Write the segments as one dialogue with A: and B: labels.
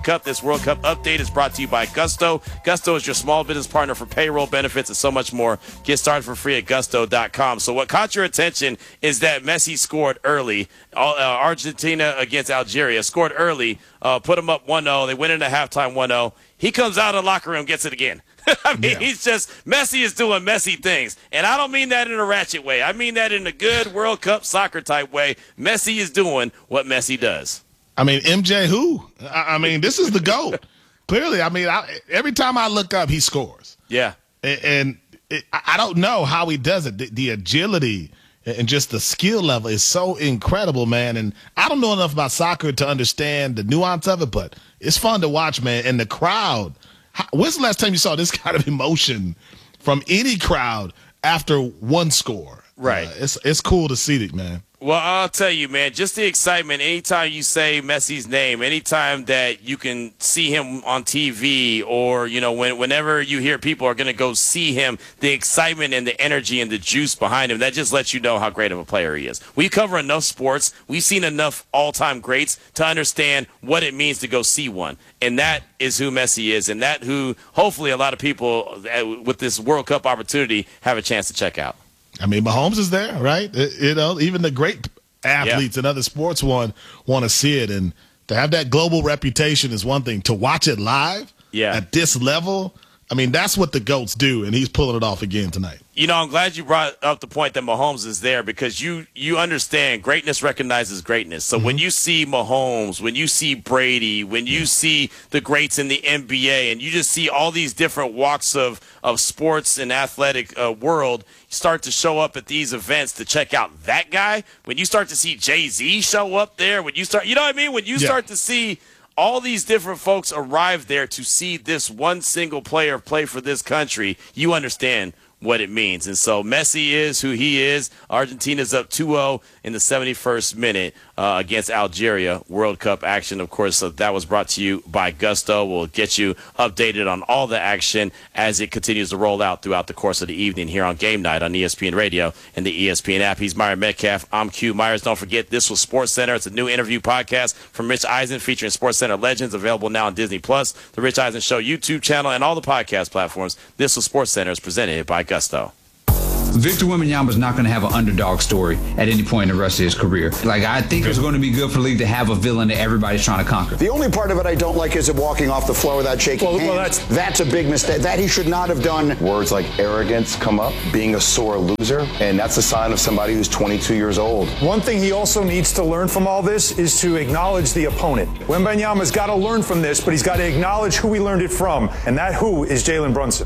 A: Cup. This World Cup update is brought to you by Gusto. Gusto is your small business partner for payroll, benefits, and so much more. Get started for free at gusto.com. So what caught your attention is that Messi scored early. Argentina against Algeria scored early, put them up 1-0. They went into halftime 1-0. He comes out of the locker room, gets it again. I mean, Messi is doing messy things. And I don't mean that in a ratchet way. I mean that in a good World Cup soccer type way. Messi is doing what Messi does.
B: I mean, MJ who? I mean, this is the GOAT. Clearly, I mean, every time I look up, he scores.
A: Yeah.
B: And I don't know how he does it. The agility and just the skill level is so incredible, man. And I don't know enough about soccer to understand the nuance of it, but it's fun to watch, man. And the crowd, when's the last time you saw this kind of emotion from any crowd after one score?
A: Right.
B: It's cool to see it, man.
A: Well, I'll tell you, man, just the excitement. Anytime you say Messi's name, anytime that you can see him on TV or, you know, whenever you hear people are going to go see him, the excitement and the energy and the juice behind him, that just lets you know how great of a player he is. We cover enough sports. We've seen enough all-time greats to understand what it means to go see one. And that is who Messi is, and that who hopefully a lot of people with this World Cup opportunity have a chance to check out.
B: I mean, Mahomes is there, right? You know, even the great athletes in other sports want to see it. And to have that global reputation is one thing. To watch it live at this level, I mean, that's what the GOATs do, and he's pulling it off again tonight.
A: You know, I'm glad you brought up the point that Mahomes is there because you understand greatness recognizes greatness. So when you see Mahomes, when you see Brady, when you see the greats in the NBA, and you just see all these different walks of sports and athletic world start to show up at these events to check out that guy, when you start to see Jay-Z show up there, when you start, you know what I mean? When you start to see all these different folks arrive there to see this one single player play for this country, you understand what it means. And so Messi is who he is. Argentina's up 2-0 in the 71st minute against Algeria. World Cup action, of course, that was brought to you by Gusto. We'll get you updated on all the action as it continues to roll out throughout the course of the evening here on Game Night on ESPN Radio and the ESPN app. He's Myron Metcalf. I'm Q Myers. Don't forget, this was Sports Center. It's a new interview podcast from Rich Eisen featuring Sports Center legends, available now on Disney+, the Rich Eisen Show YouTube channel, and all the podcast platforms. This was Sports Center is presented by Gusto.
C: Victor Wembanyama is not going to have an underdog story at any point in the rest of his career. Like, I think it's going to be good for the league to have a villain that everybody's trying to conquer.
D: The only part of it I don't like is him walking off the floor without shaking hands. Well, that's a big mistake. That he should not have done.
E: Words like arrogance come up, being a sore loser, and that's a sign of somebody who's 22 years old.
F: One thing he also needs to learn from all this is to acknowledge the opponent. Wembanyama's got to learn from this, but he's got to acknowledge who he learned it from, and that who is Jalen Brunson.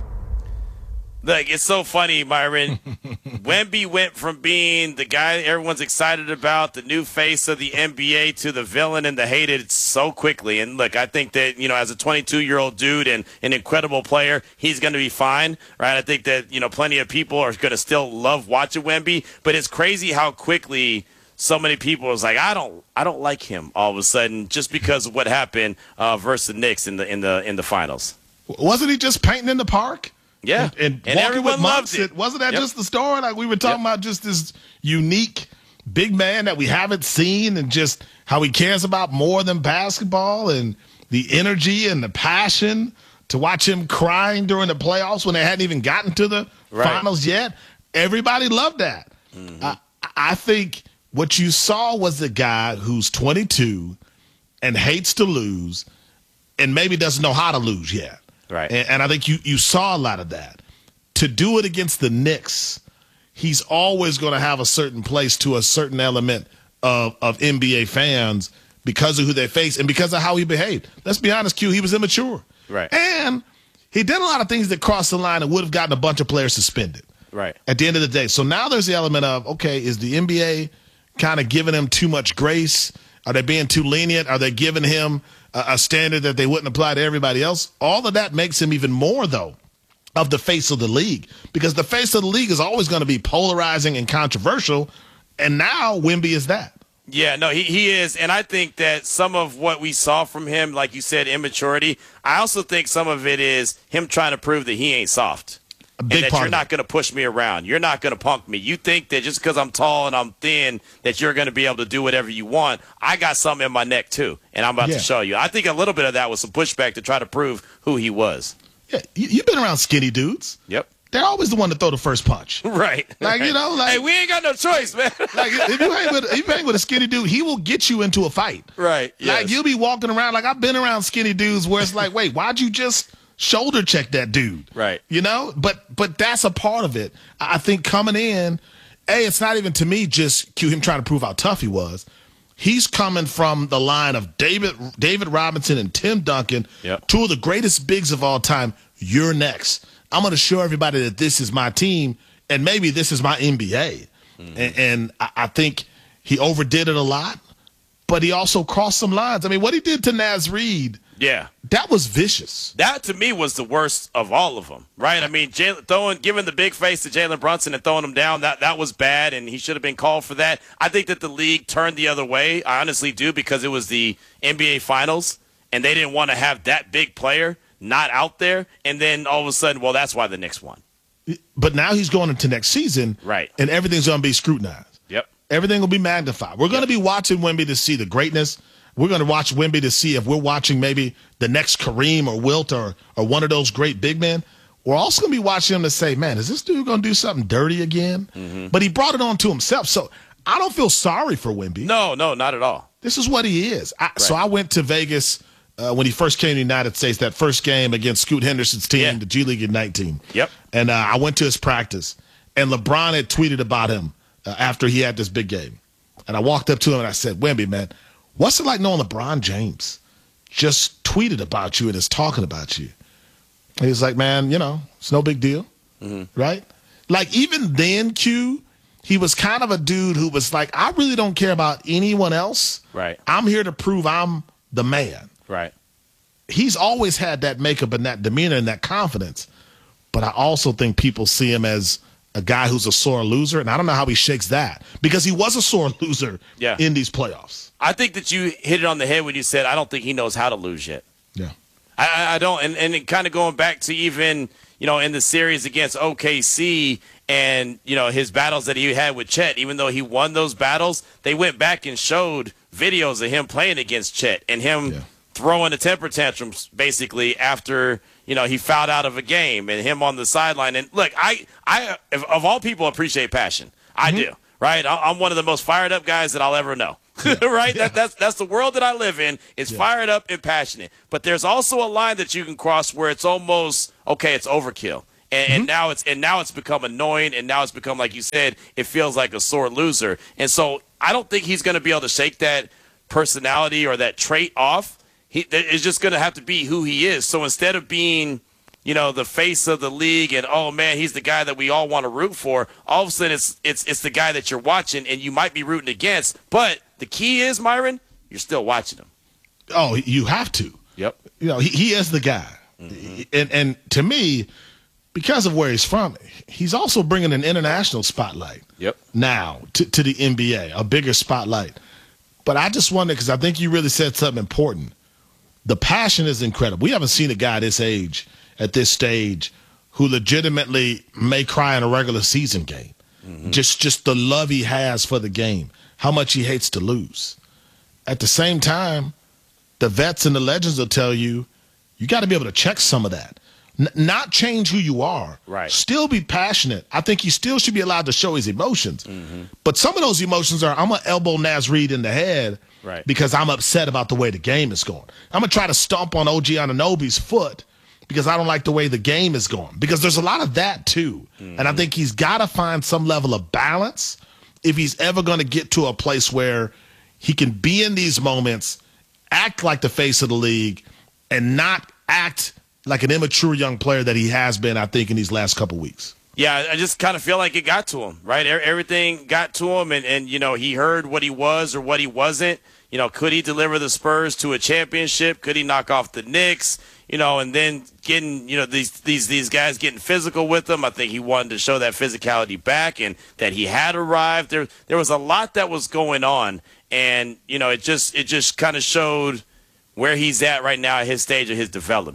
A: Look, it's so funny, Myron. Wemby went from being the guy everyone's excited about, the new face of the NBA, to the villain and the hated so quickly. And look, I think that, you know, as a 22-year-old dude and an incredible player, he's going to be fine, right? I think that, you know, plenty of people are going to still love watching Wemby, but it's crazy how quickly so many people was like, I don't like him all of a sudden just because of what happened versus the Knicks in the finals.
B: Wasn't he just painting in the park?
A: Yeah,
B: and
A: everyone loved it.
B: Wasn't that just the story? Like, we were talking about just this unique big man that we haven't seen, and just how he cares about more than basketball, and the energy and the passion to watch him crying during the playoffs when they hadn't even gotten to the finals yet. Everybody loved that. Mm-hmm. I think what you saw was the guy who's 22 and hates to lose and maybe doesn't know how to lose yet.
A: Right.
B: And I think you saw a lot of that. To do it against the Knicks, he's always going to have a certain place to a certain element of NBA fans because of who they face and because of how he behaved. Let's be honest, Q, he was immature.
A: Right.
B: And he did a lot of things that crossed the line and would have gotten a bunch of players suspended.
A: Right.
B: At the end of the day. So now there's the element of, okay, is the NBA kind of giving him too much grace? Are they being too lenient? Are they giving him a standard that they wouldn't apply to everybody else? All of that makes him even more, though, of the face of the league, because the face of the league is always going to be polarizing and controversial, and now Wemby is that.
A: Yeah, no, he is, and I think that some of what we saw from him, like you said, immaturity, I also think some of it is him trying to prove that he ain't soft. and
B: big
A: that
B: part
A: you're
B: of
A: not
B: it.
A: going to push me around. You're not going to punk me. You think that just because I'm tall and I'm thin that you're going to be able to do whatever you want. I got something in my neck too, and I'm about to show you. I think a little bit of that was some pushback to try to prove who he was.
B: Yeah, you've been around skinny dudes.
A: Yep.
B: They're always the one to throw the first punch.
A: Right.
B: Like, you know, like,
A: hey, we ain't got no choice, man.
B: like if you hang with a skinny dude, he will get you into a fight.
A: Right. Yes.
B: Like, you'll be walking around. Like, I've been around skinny dudes where it's like, wait, why'd you just shoulder check that dude?
A: Right.
B: You know? But that's a part of it. I think coming in, it's not even to me just him trying to prove how tough he was. He's coming from the line of David Robinson and Tim Duncan, two of the greatest bigs of all time. You're next. I'm going to show everybody that this is my team, and maybe this is my NBA. And I think he overdid it a lot, but he also crossed some lines. I mean, what he did to Naz Reid, that was vicious.
A: That, to me, was the worst of all of them, right? I mean, giving the big face to Jalen Brunson and throwing him down, that was bad, and he should have been called for that. I think that the league turned the other way. I honestly do, because it was the NBA Finals, and they didn't want to have that big player not out there, and then all of a sudden, well, that's why the Knicks won.
B: But now he's going into next season,
A: right?
B: And everything's going to be scrutinized.
A: Yep.
B: Everything will be magnified. We're going to be watching Wemby to see the greatness. We're going to watch Wemby to see if we're watching maybe the next Kareem or Wilt or one of those great big men. We're also going to be watching him to say, man, is this dude going to do something dirty again? Mm-hmm. But he brought it on to himself. So I don't feel sorry for Wemby.
A: No, not at all.
B: This is what he is. So I went to Vegas when he first came to the United States, that first game against Scoot Henderson's team, the G League Ignite team.
A: Yep.
B: And I went to his practice, and LeBron had tweeted about him after he had this big game. And I walked up to him and I said, Wemby, man, what's it like knowing LeBron James just tweeted about you and is talking about you? And he's like, man, it's no big deal, right? Like, even then, Q, he was kind of a dude who was like, I really don't care about anyone else.
A: Right.
B: I'm here to prove I'm the man.
A: Right.
B: He's always had that makeup and that demeanor and that confidence. But I also think people see him as a guy who's a sore loser, and I don't know how he shakes that, because he was a sore loser in these playoffs.
A: I think that you hit it on the head when you said, I don't think he knows how to lose yet.
B: Yeah.
A: I don't. And kind of going back to even, in the series against OKC and, his battles that he had with Chet, even though he won those battles, they went back and showed videos of him playing against Chet and him throwing the temper tantrums basically after, he fouled out of a game, and him on the sideline. And look, I of all people, appreciate passion. I do, right? I'm one of the most fired up guys that I'll ever know. Right? Yeah. That's the world that I live in. It's fired up and passionate. But there's also a line that you can cross where it's almost it's overkill. And now it's become annoying, and now it's become, like you said, it feels like a sore loser. And so I don't think he's going to be able to shake that personality or that trait off. It's just going to have to be who he is. So instead of being, the face of the league and, oh, man, he's the guy that we all want to root for, all of a sudden it's the guy that you're watching and you might be rooting against. But the key is, Myron, you're still watching him.
B: Oh, you have to.
A: Yep.
B: He is the guy. Mm-hmm. And to me, because of where he's from, he's also bringing an international spotlight now to the NBA, a bigger spotlight. But I just wonder, because I think you really said something important. The passion is incredible. We haven't seen a guy this age, at this stage, who legitimately may cry in a regular season game. Mm-hmm. Just the love he has for the game, how much he hates to lose. At the same time, the vets and the legends will tell you, you got to be able to check some of that. Not change who you are.
A: Right.
B: Still be passionate. I think he still should be allowed to show his emotions. Mm-hmm. But some of those emotions are, I'm going to elbow Naz Reid in the head because I'm upset about the way the game is going. I'm going to try to stomp on OG Anunoby's foot because I don't like the way the game is going. Because there's a lot of that, too. Mm-hmm. And I think he's got to find some level of balance if he's ever going to get to a place where he can be in these moments, act like the face of the league, and not act like an immature young player that he has been, I think, in these last couple weeks.
A: Yeah, I just kind of feel like it got to him, right? Everything got to him, and he heard what he was or what he wasn't. Could he deliver the Spurs to a championship? Could he knock off the Knicks? And then getting, these guys getting physical with him. I think he wanted to show that physicality back and that he had arrived. There was a lot that was going on, and, it just kind of showed where he's at right now at his stage of his development.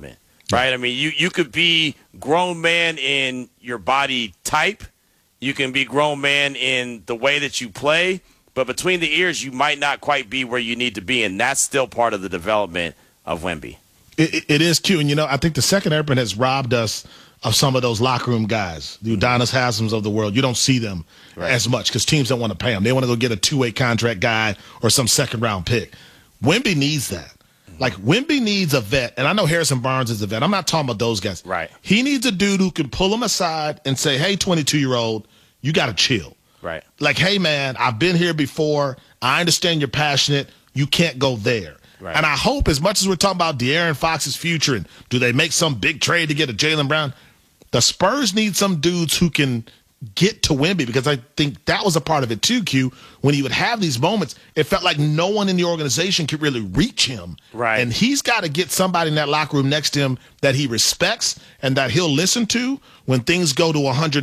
A: right? I mean, you could be grown man in your body type. You can be grown man in the way that you play. But between the ears, you might not quite be where you need to be, and that's still part of the development of Wemby.
B: It is, Q. And, I think the second airplane has robbed us of some of those locker room guys, the Udonis Haslams of the world. You don't see them as much because teams don't want to pay them. They want to go get a two-way contract guy or some second-round pick. Wemby needs that. Like, Wemby needs a vet, and I know Harrison Barnes is a vet. I'm not talking about those guys.
A: Right.
B: He needs a dude who can pull him aside and say, hey, 22-year-old, you got to chill.
A: Right.
B: Like, hey, man, I've been here before. I understand you're passionate. You can't go there. Right. And I hope, as much as we're talking about De'Aaron Fox's future and do they make some big trade to get a Jaylen Brown, the Spurs need some dudes who can get to Wemby, because I think that was a part of it too, Q. When he would have these moments, it felt like no one in the organization could really reach him.
A: Right.
B: And he's got to get somebody in that locker room next to him that he respects and that he'll listen to when things go to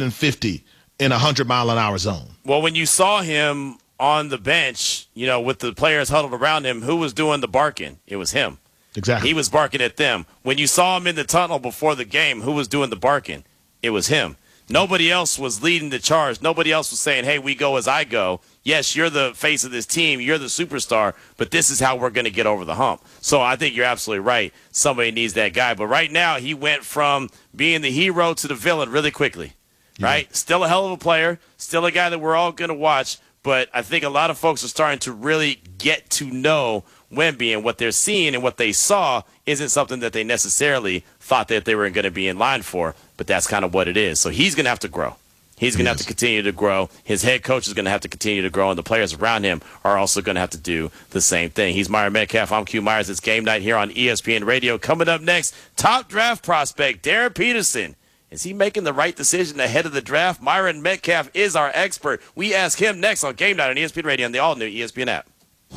B: 150 in a 100-mile-an-hour zone.
A: Well, when you saw him on the bench, with the players huddled around him, who was doing the barking? It was him.
B: Exactly.
A: He was barking at them. When you saw him in the tunnel before the game, who was doing the barking? It was him. Nobody else was leading the charge. Nobody else was saying, hey, we go as I go. Yes, you're the face of this team. You're the superstar, but this is how we're going to get over the hump. So I think you're absolutely right. Somebody needs that guy. But right now, he went from being the hero to the villain really quickly, right? Still a hell of a player, still a guy that we're all going to watch. But I think a lot of folks are starting to really get to know Wemby, and what they're seeing and what they saw isn't something that they necessarily thought that they were going to be in line for, but that's kind of what it is. So he's going to have to grow. He's going to have to continue to grow. His head coach is going to have to continue to grow, and the players around him are also going to have to do the same thing. He's Myron Metcalf. I'm Q Myers. It's Game Night here on ESPN Radio. Coming up next, top draft prospect Darren Peterson. Is he making the right decision ahead of the draft? Myron Metcalf is our expert. We ask him next on Game Night on ESPN Radio and the all-new ESPN app.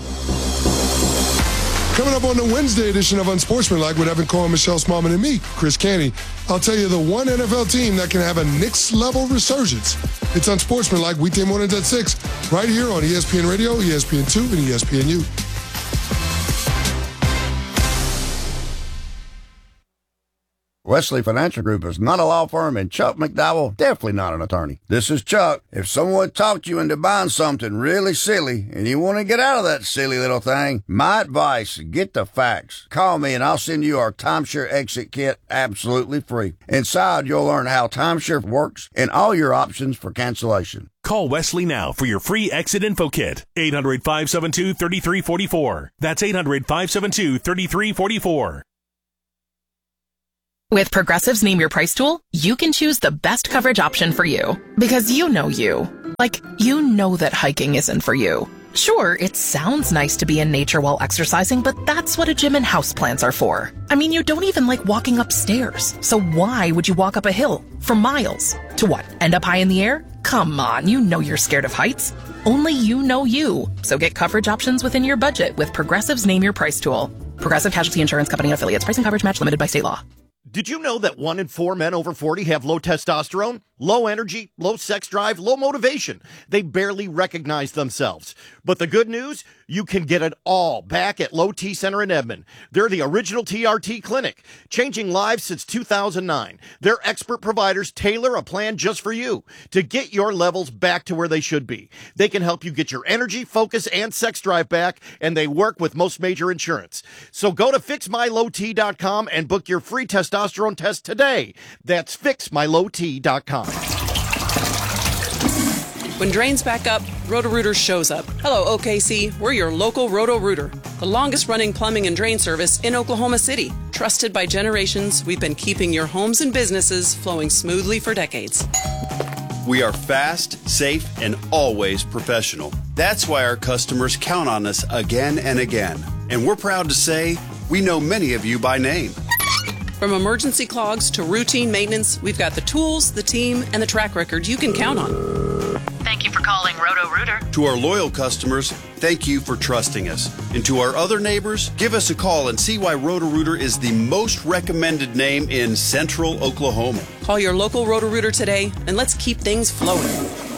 G: Coming up on the Wednesday edition of Unsportsmanlike with Evan Cohen, Michelle Smallman, and me, Chris Canty, I'll tell you the one NFL team that can have a Knicks-level resurgence. It's Unsportsmanlike, weekday mornings at 6, right here on ESPN Radio, ESPN2, and ESPNU.
H: Wesley Financial Group is not a law firm, and Chuck McDowell, definitely not an attorney. This is Chuck. If someone talked you into buying something really silly and you want to get out of that silly little thing, my advice, get the facts. Call me and I'll send you our timeshare exit kit absolutely free. Inside, you'll learn how timeshare works and all your options for cancellation.
I: Call Wesley now for your free exit info kit. 800-572-3344. That's 800-572-3344.
J: With Progressive's Name Your Price tool, you can choose the best coverage option for you. Because you know you. Like, you know that hiking isn't for you. Sure, it sounds nice to be in nature while exercising, but that's what a gym and houseplants are for. I mean, you don't even like walking upstairs. So why would you walk up a hill for miles? To what, end up high in the air? Come on, you know you're scared of heights. Only you know you. So get coverage options within your budget with Progressive's Name Your Price tool. Progressive Casualty Insurance Company and Affiliates. Price and coverage match limited by state law.
K: Did you know that 1 in 4 men over 40 have low testosterone, low energy, low sex drive, low motivation? They barely recognize themselves. But the good news, you can get it all back at Low T Center in Edmond. They're the original TRT clinic, changing lives since 2009. Their expert providers tailor a plan just for you to get your levels back to where they should be. They can help you get your energy, focus, and sex drive back, and they work with most major insurance. So go to fixmylowt.com and book your free testosterone test today. That's fixmylowt.com.
L: When drains back up, Roto-Rooter shows up. Hello, OKC. We're your local Roto-Rooter, the longest-running plumbing and drain service in Oklahoma City. Trusted by generations, we've been keeping your homes and businesses flowing smoothly for decades.
M: We are fast, safe, and always professional. That's why our customers count on us again and again. And we're proud to say we know many of you by name.
L: From emergency clogs to routine maintenance, we've got the tools, the team, and the track record you can count on.
N: Thank you for calling Roto-Rooter.
M: To our loyal customers, thank you for trusting us. And to our other neighbors, give us a call and see why Roto-Rooter is the most recommended name in Central Oklahoma.
L: Call your local Roto-Rooter today, and let's keep things flowing.